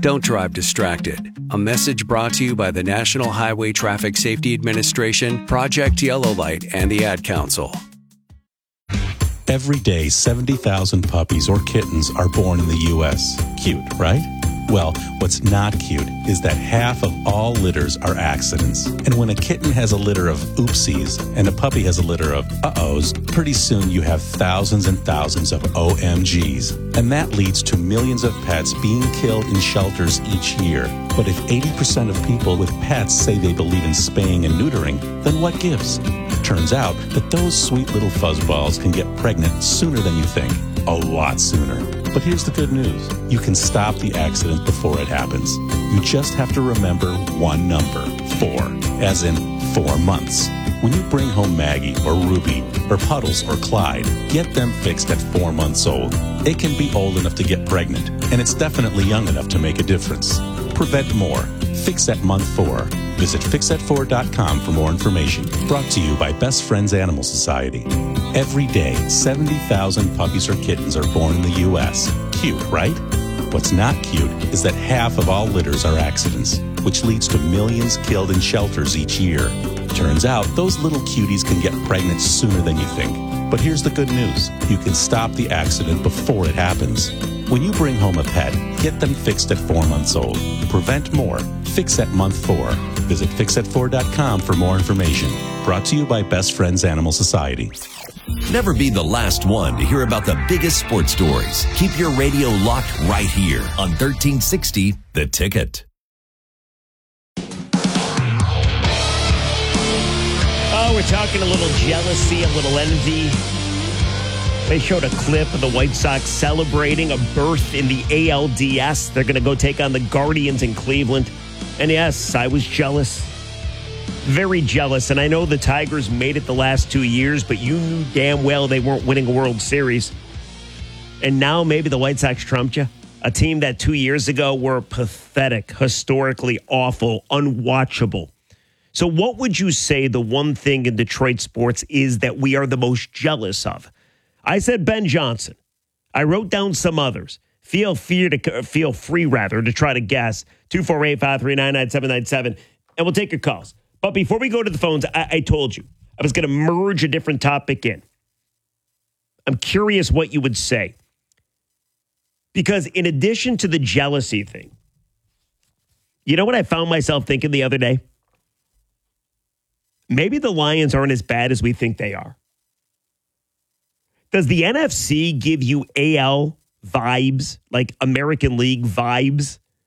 Don't drive distracted. A message brought to you by the National Highway Traffic Safety Administration, Project Yellow Light, and the Ad Council. Every day, 70,000 puppies or kittens are born in the U.S. Cute, right? Well, what's not cute is that half of all litters are accidents. And when a kitten has a litter of oopsies and a puppy has a litter of uh-ohs, pretty soon you have thousands and thousands of OMGs. And that leads to millions of pets being killed in shelters each year. But if 80% of people with pets say they believe in spaying and neutering, then what gives? Turns out that those sweet little fuzzballs can get pregnant sooner than you think. A lot sooner. But here's the good news. You can stop the accident before it happens. You just have to remember one number, 4, as in 4 months. When you bring home Maggie or Ruby or Puddles or Clyde, get them fixed at 4 months old. They can be old enough to get pregnant, and it's definitely young enough to make a difference. Prevent more. Fix at month 4. Visit fixat4.com for more information. Brought to you by Best Friends Animal Society. Every day, 70,000 puppies or kittens are born in the U.S. Cute, right? What's not cute is that half of all litters are accidents, which leads to millions killed in shelters each year. Turns out, those little cuties can get pregnant sooner than you think. But here's the good news. You can stop the accident before it happens. When you bring home a pet, get them fixed at 4 months old. Prevent more. Fix at month 4. Visit fixat4.com for more information. Brought to you by Best Friends Animal Society. Never be the last one to hear about the biggest sports stories. Keep your radio locked right here on 1360 The Ticket. Oh, we're talking a little jealousy, a little envy. They showed a clip of the White Sox celebrating a berth in the ALDS. They're going to go take on the Guardians in Cleveland. And yes, I was jealous. Very jealous. And I know the Tigers made it the last 2 years, but you knew damn well they weren't winning a World Series. And now maybe the White Sox trumped you. A team that 2 years ago were pathetic, historically awful, unwatchable. So what would you say the one thing in Detroit sports is that we are the most jealous of? I said Ben Johnson. I wrote down some others. Feel free to try to guess. 248-539-9797. And we'll take your calls. But before we go to the phones, I told you I was going to merge a different topic in. I'm curious what you would say. Because in addition to the jealousy thing, you know what I found myself thinking the other day? Maybe the Lions aren't as bad as we think they are. Does the NFC give you AL vibes, like American League vibes?